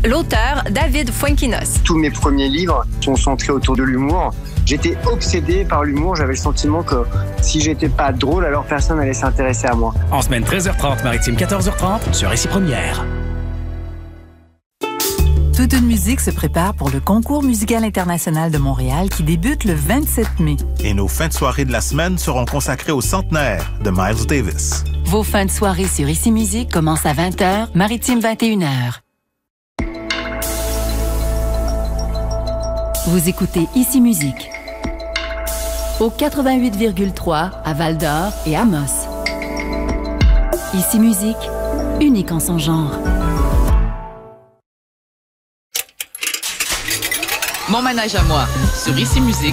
l'auteur David Fuenquinos. Tous mes premiers livres sont centrés autour de l'humour. J'étais obsédé par l'humour. J'avais le sentiment que si j'étais pas drôle, alors personne n'allait s'intéresser à moi. En semaine 13h30, Maritime 14h30, sur Ici Première. Toute une musique se prépare pour le Concours musical international de Montréal qui débute le 27 mai. Et nos fins de soirée de la semaine seront consacrées au centenaire de Miles Davis. Vos fins de soirée sur Ici Musique commencent à 20h, Maritime 21h. Vous écoutez Ici Musique au 88,3 à Val-d'Or et Amos. Ici Musique, unique en son genre. Mon manège à moi, sur Ici Musique.